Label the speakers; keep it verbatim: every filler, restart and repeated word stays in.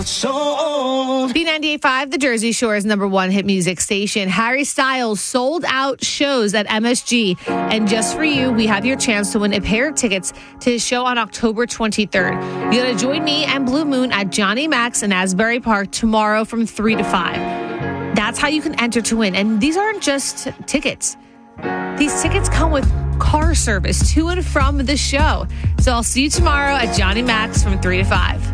Speaker 1: B ninety-eight point five, the Jersey Shore's number one hit music station. Harry Styles sold out shows at M S G. And just for you, we have your chance to win a pair of tickets to his show on October twenty-third. You got to join me and Blue Moon at Johnny Mac's in Asbury Park tomorrow from three to five. That's how you can enter to win. And these aren't just tickets. These tickets come with car service to and from the show. So I'll see you tomorrow at Johnny Mac's from three to five.